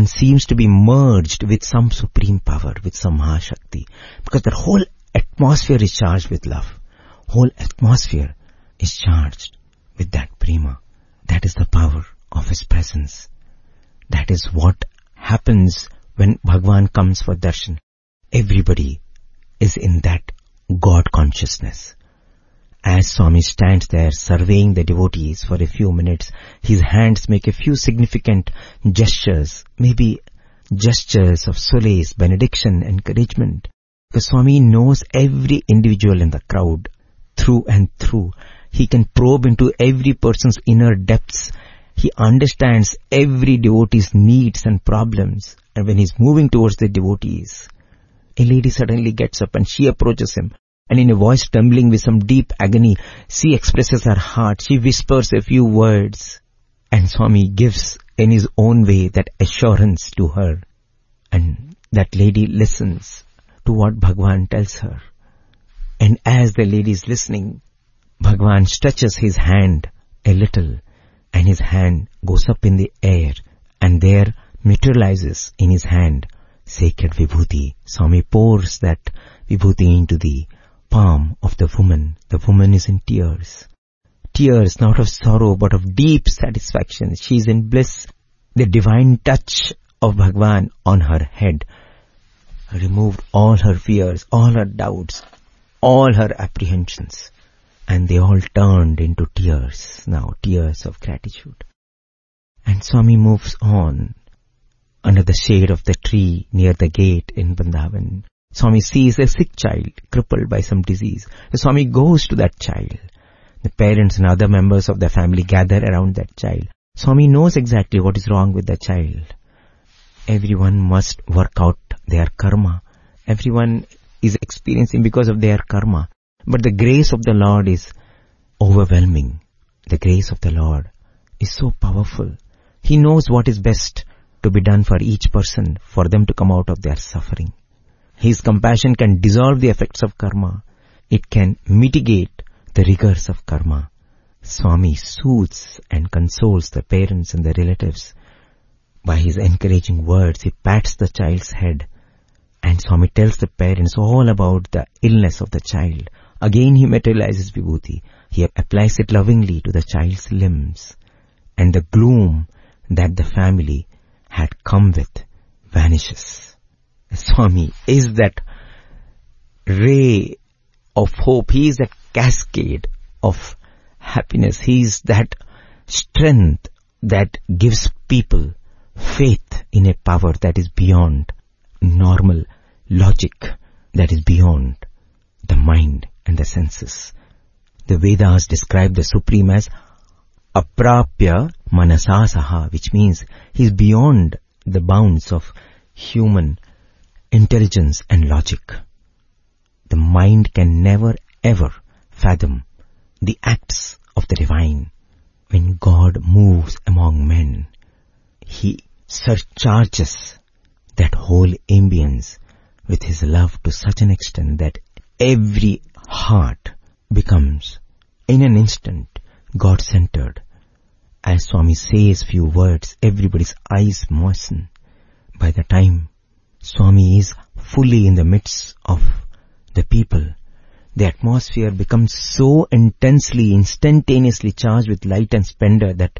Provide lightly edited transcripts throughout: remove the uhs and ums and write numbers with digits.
Bhagwan seems to be merged with some supreme power, with some Mahashakti, because the whole atmosphere is charged with love. Whole atmosphere is charged with that prema. That is the power of his presence. That is what happens when Bhagwan comes for darshan. Everybody is in that God consciousness. As Swami stands there surveying the devotees for a few minutes, his hands make a few significant gestures, maybe gestures of solace, benediction, encouragement. Because Swami knows every individual in the crowd through and through. He can probe into every person's inner depths. He understands every devotee's needs and problems. And when he's moving towards the devotees, a lady suddenly gets up and she approaches him. And in a voice trembling with some deep agony, she expresses her heart. She whispers a few words. And Swami gives in his own way that assurance to her. And that lady listens to what Bhagwan tells her. And as the lady is listening, Bhagwan stretches his hand a little. And his hand goes up in the air. And there materializes in his hand sacred vibhuti. Swami pours that vibhuti into the palm of the woman. The woman is in tears. Tears not of sorrow but of deep satisfaction. She is in bliss. The divine touch of Bhagwan on her head removed all her fears, all her doubts, all her apprehensions. And they all turned into tears now, tears of gratitude. And Swami moves on under the shade of the tree near the gate in Vrindavan. Swami sees a sick child crippled by some disease. The Swami goes to that child. The parents and other members of the family gather around that child. Swami knows exactly what is wrong with the child. Everyone must work out their karma. Everyone is experiencing because of their karma. But the grace of the Lord is overwhelming. The grace of the Lord is so powerful. He knows what is best to be done for each person, for them to come out of their suffering. His compassion can dissolve the effects of karma. It can mitigate the rigors of karma. Swami soothes and consoles the parents and the relatives. By his encouraging words, he pats the child's head. And Swami tells the parents all about the illness of the child. Again he materializes vibhuti. He applies it lovingly to the child's limbs. And the gloom that the family had come with vanishes. Swami is that ray of hope. He is that cascade of happiness. He is that strength that gives people faith in a power that is beyond normal logic, that is beyond the mind and the senses. The Vedas describe the Supreme as aprapya manasasaha, which means he is beyond the bounds of human intelligence and logic. The mind can never ever fathom the acts of the divine. When God moves among men, he surcharges that whole ambience with his love to such an extent that every heart becomes in an instant God-centered. As Swami says few words, everybody's eyes moisten. By the time Swami is fully in the midst of the people, the atmosphere becomes so intensely, instantaneously charged with light and splendor that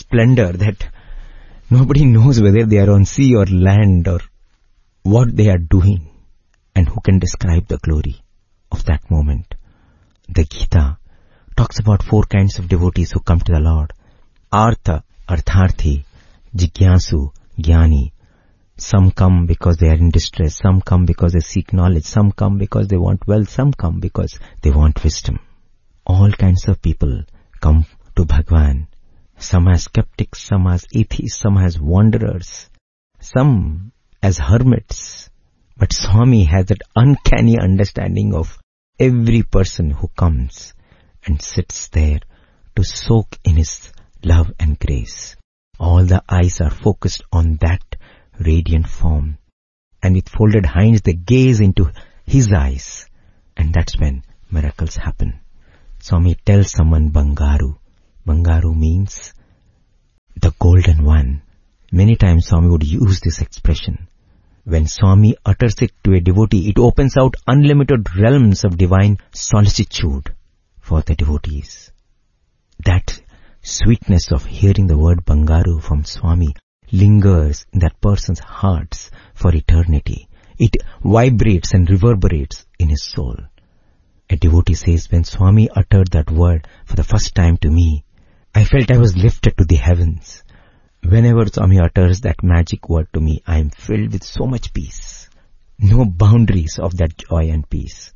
nobody knows whether they are on sea or land or what they are doing. And who can describe the glory of that moment? The Gita talks about 4 kinds of devotees who come to the Lord. Artha, Artharthi, Jigyasu, Jnani. Some come because they are in distress. Some come because they seek knowledge. Some come because they want wealth. Some come because they want wisdom. All kinds of people come to Bhagwan. Some as skeptics, some as atheists, some as wanderers, some as hermits. But Swami has that uncanny understanding of every person who comes and sits there to soak in his love and grace. All the eyes are focused on that radiant form. And with folded hands they gaze into his eyes. And that's when miracles happen. Swami tells someone Bangaru. Bangaru means the golden one. Many times Swami would use this expression. When Swami utters it to a devotee, it opens out unlimited realms of divine solicitude for the devotees. That sweetness of hearing the word Bangaru from Swami lingers in that person's hearts for eternity. It vibrates and reverberates in his soul. A devotee says, when Swami uttered that word for the first time to me, I felt I was lifted to the heavens. Whenever Swami utters that magic word to me, I am filled with so much peace. No boundaries of that joy and peace.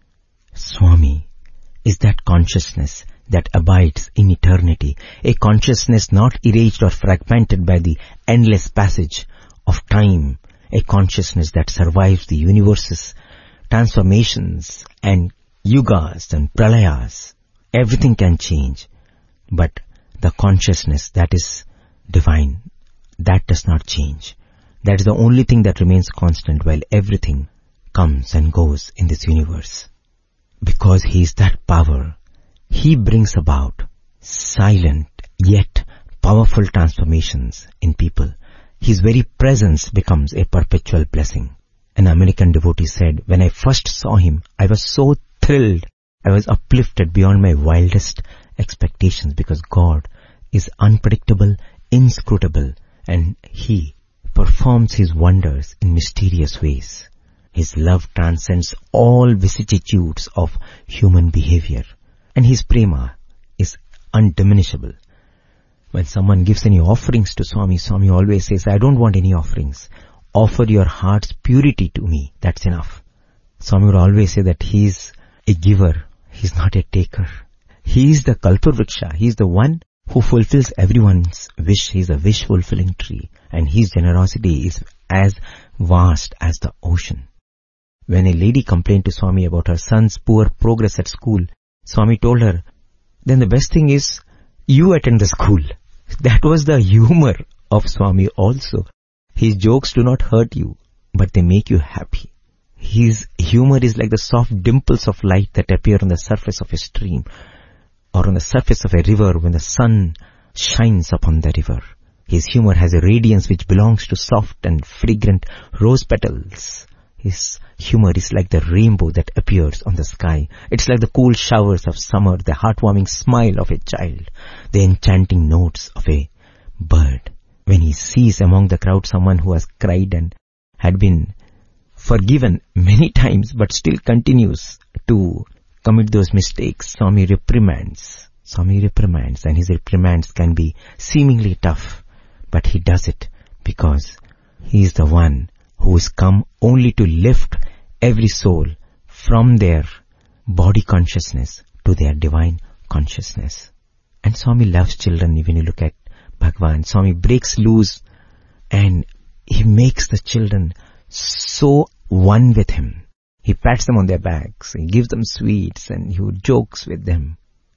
Swami is that consciousness that abides in eternity, a consciousness not erased or fragmented by the endless passage of time, a consciousness that survives the universe's transformations and yugas and pralayas. Everything can change, but the consciousness that is divine, that does not change. That is the only thing that remains constant while everything comes and goes in this universe. Because He is that power, He brings about silent yet powerful transformations in people. His very presence becomes a perpetual blessing. An American devotee said, when I first saw him, I was so thrilled. I was uplifted beyond my wildest expectations because God is unpredictable, inscrutable, and He performs His wonders in mysterious ways. His love transcends all vicissitudes of human behavior, and His prema is undiminishable. When someone gives any offerings to Swami, Swami always says, I don't want any offerings. Offer your heart's purity to me. That's enough. Swami would always say that He is a giver. He is not a taker. He is the Kalpavriksha. He is the one who fulfills everyone's wish. He is a wish-fulfilling tree. And His generosity is as vast as the ocean. When a lady complained to Swami about her son's poor progress at school, Swami told her, then the best thing is you attend the school. That was the humor of Swami also. His jokes do not hurt you, but they make you happy. His humor is like the soft dimples of light that appear on the surface of a stream or on the surface of a river when the sun shines upon the river. His humor has a radiance which belongs to soft and fragrant rose petals. His humor is like the rainbow that appears on the sky. It's like the cool showers of summer, the heartwarming smile of a child, the enchanting notes of a bird. When he sees among the crowd someone who has cried and had been forgiven many times but still continues to commit those mistakes, Swami reprimands. Swami reprimands, and His reprimands can be seemingly tough, but He does it because He is the one who is come only to lift every soul from their body consciousness to their divine consciousness. And Swami loves children. When you look at Bhagavan, Swami breaks loose and He makes the children so one with Him. He pats them on their backs, He gives them sweets, and He would jokes with them.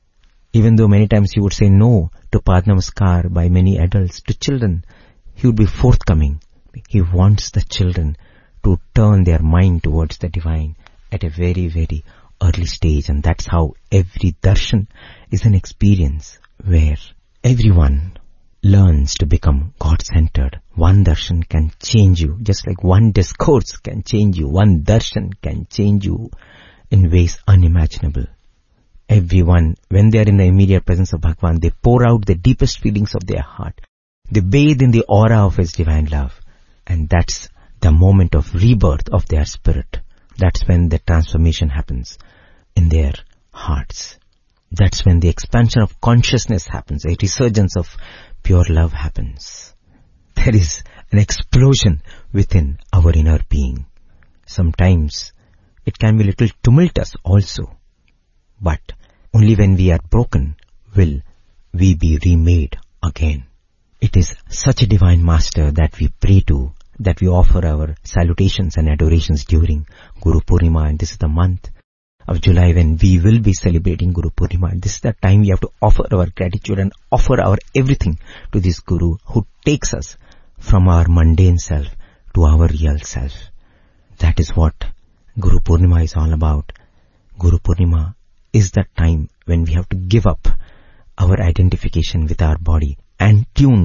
Even though many times He would say no to Pad Namaskar by many adults, to children He would be forthcoming. He wants the children to turn their mind towards the divine at a very, very early stage. And that's how every darshan is an experience where everyone learns to become God-centered. One darshan can change you, just like one discourse can change you. One darshan can change you in ways unimaginable. Everyone, when they are in the immediate presence of Bhagavan, they pour out the deepest feelings of their heart. They bathe in the aura of His divine love. And that's the moment of rebirth of their spirit. That's when the transformation happens in their hearts. That's when the expansion of consciousness happens. A resurgence of pure love happens. There is an explosion within our inner being. Sometimes it can be a little tumultuous also. But only when we are broken will we be remade again. It is such a divine master that we pray to, that we offer our salutations and adorations during Guru Purnima. And this is the month of July when we will be celebrating Guru Purnima. And this is the time we have to offer our gratitude and offer our everything to this Guru who takes us from our mundane self to our real self. That is what Guru Purnima is all about. Guru Purnima is the time when we have to give up our identification with our body and tune